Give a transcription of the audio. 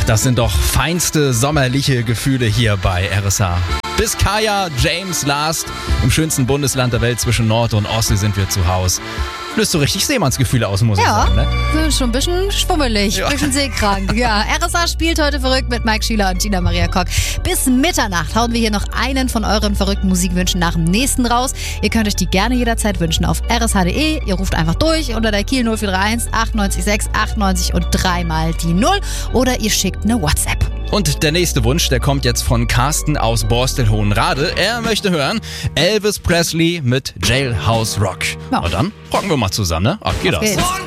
Das sind doch feinste sommerliche Gefühle hier bei RSH. Bis Kaya, James, Last, im schönsten Bundesland der Welt zwischen Nord und Ostsee sind wir zu Hause. Löst so richtig Seemannsgefühle aus, muss ich sagen. Ne? Ja, schon ein bisschen schwummelig, ein bisschen seekrank. Ja, RSH spielt heute verrückt mit Mike Schüler und Gina Maria Kock. Bis Mitternacht hauen wir hier noch einen von euren verrückten Musikwünschen nach dem nächsten raus. Ihr könnt euch die gerne jederzeit wünschen auf rsh.de. Ihr ruft einfach durch unter der Kiel 0431 98 98 und 3 mal die 0 oder ihr schickt eine WhatsApp. Und der nächste Wunsch, der kommt jetzt von Carsten aus Borstel-Hohenrade. Er möchte hören Elvis Presley mit Jailhouse Rock. Ja. Na dann rocken wir mal zusammen, ne? Ach, geht das. Geht's.